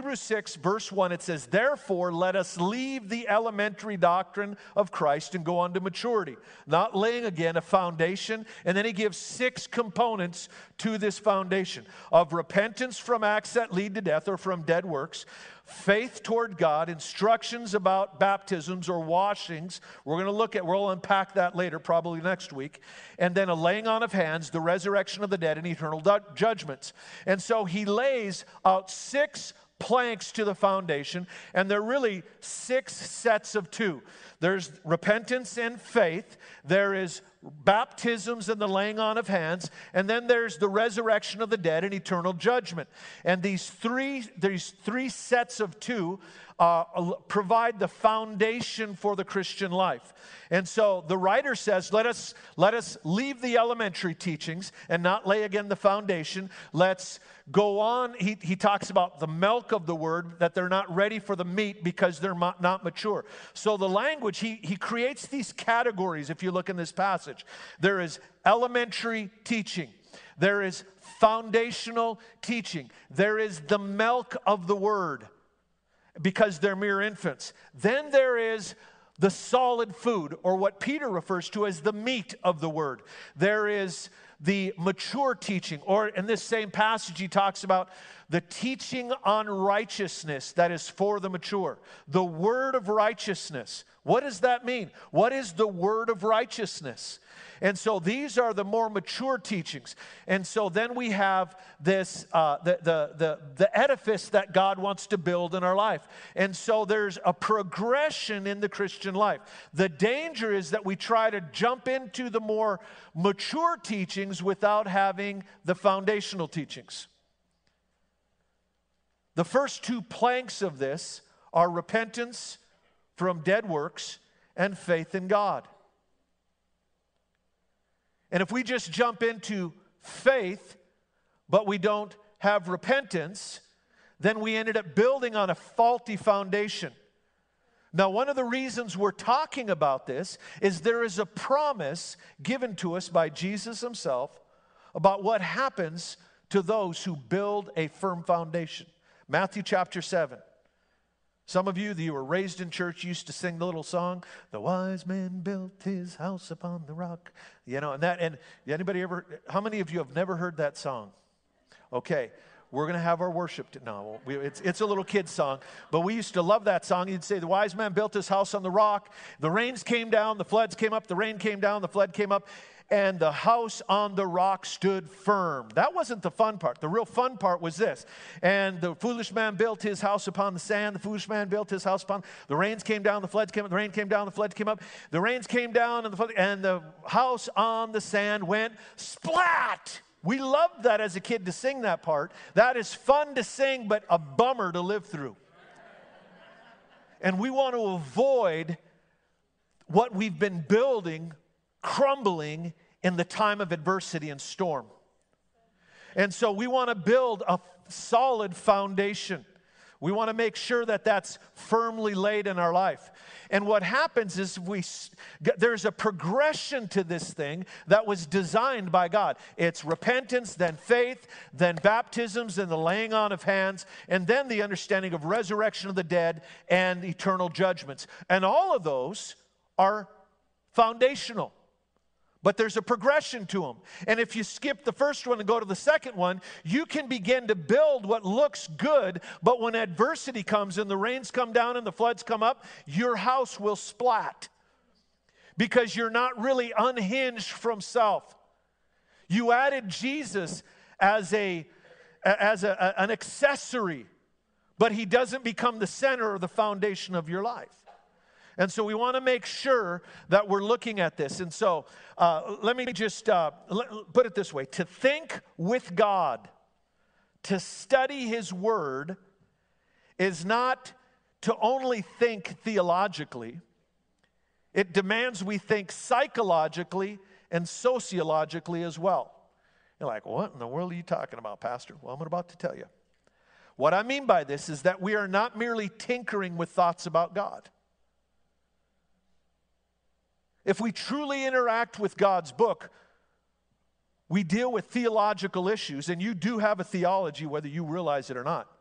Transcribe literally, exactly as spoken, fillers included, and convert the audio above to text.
Hebrews six, verse one, it says, therefore, let us leave the elementary doctrine of Christ and go on to maturity. Not laying, again, a foundation. And then he gives six components to this foundation of repentance from acts that lead to death or from dead works, faith toward God, instructions about baptisms or washings. We're going to look at, we'll unpack that later, probably next week. And then a laying on of hands, the resurrection of the dead, and eternal du- judgments. And so he lays out six planks to the foundation, and they're really six sets of two. There's repentance and faith. There is baptisms and the laying on of hands, and then there's the resurrection of the dead and eternal judgment. And these three, these three sets of two uh, provide the foundation for the Christian life. And so the writer says, let us, let us leave the elementary teachings and not lay again the foundation. Let's go on. He, he talks about the milk of the word, that they're not ready for the meat because they're not mature. So the language, he, he creates these categories if you look in this passage. There is elementary teaching. There is foundational teaching. There is the milk of the word because they're mere infants. Then there is the solid food, or what Peter refers to as the meat of the word. There is the mature teaching, or in this same passage he talks about the teaching on righteousness that is for the mature. The word of righteousness. What does that mean? What is the word of righteousness? And so these are the more mature teachings. And so then we have this, uh, the, the, the, the edifice that God wants to build in our life. And so there's a progression in the Christian life. The danger is that we try to jump into the more mature teachings without having the foundational teachings. The first two planks of this are repentance from dead works and faith in God. And if we just jump into faith, but we don't have repentance, then we ended up building on a faulty foundation. Now, one of the reasons we're talking about this is there is a promise given to us by Jesus himself about what happens to those who build a firm foundation. Matthew chapter seven. Some of you, that you were raised in church, used to sing the little song, "The wise man built his house upon the rock." You know, and that, and anybody ever, how many of you have never heard that song? Okay, we're going to have our worship. To, no, we, it's, it's a little kid's song, but we used to love that song. You'd say, "The wise man built his house on the rock. The rains came down, the floods came up, the rain came down, the flood came up, and the house on the rock stood firm." That wasn't the fun part. The real fun part was this. "And the foolish man built his house upon the sand. The foolish man built his house upon, the rains came down, the floods came up, the rain came down, the floods came up. The rains came down, and the flood, and the house on the sand went splat." We loved that as a kid to sing that part. That is fun to sing, but a bummer to live through. And we want to avoid what we've been building crumbling in the time of adversity and storm. And so we want to build a solid foundation. We want to make sure that that's firmly laid in our life. And what happens is we there's a progression to this thing that was designed by God. It's repentance, then faith, then baptisms, then the laying on of hands, and then the understanding of resurrection of the dead and eternal judgments. And all of those are foundational. But there's a progression to them. And if you skip the first one and go to the second one, you can begin to build what looks good, but when adversity comes and the rains come down and the floods come up, your house will splat because you're not really unhinged from self. You added Jesus as a as a, an accessory, but he doesn't become the center or the foundation of your life. And so we want to make sure that we're looking at this. And so uh, let me just uh, let, put it this way. To think with God, to study his word, is not to only think theologically. It demands we think psychologically and sociologically as well. You're like, what in the world are you talking about, Pastor? Well, I'm about to tell you. What I mean by this is that we are not merely tinkering with thoughts about God. If we truly interact with God's book, we deal with theological issues, and you do have a theology whether you realize it or not.